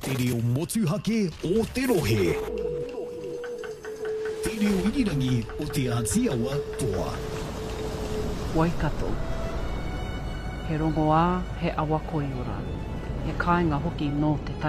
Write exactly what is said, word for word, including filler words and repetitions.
Te reo motuhake o te rohe. Te reo irirangi o te Ātiawa toa. Waikato. He rongoā, he awa koiora. He kāinga hoki no te